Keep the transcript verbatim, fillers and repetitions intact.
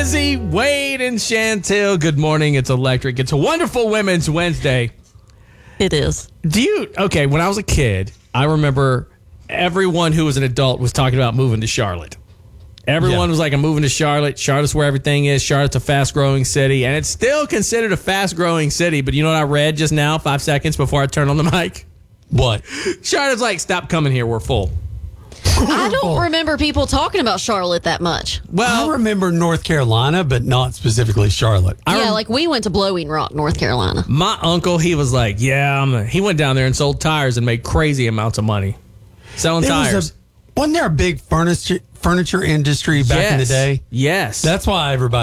Lizzie, Wade, and Chantel. Good morning. It's Electric. It's a wonderful Women's Wednesday. It is. Do you, okay, when I was a kid, I remember everyone who was an adult was talking about moving to Charlotte. Everyone Yeah. was like, I'm moving to Charlotte. Charlotte's where everything is. Charlotte's a fast-growing city, and it's still considered a fast-growing city. But you know what I read just now, five seconds before I turned on the mic? What? Charlotte's like, stop coming here. We're full. I don't remember people talking about Charlotte that much. Well, I remember North Carolina, but not specifically Charlotte. I yeah, rem- like we went to Blowing Rock, North Carolina. my uncle, he was like, yeah, I'm a, he went down there and sold tires and made crazy amounts of money selling There was tires. a- wasn't there a big furniture furniture industry back in the Yes. day? Yes. That's why everybody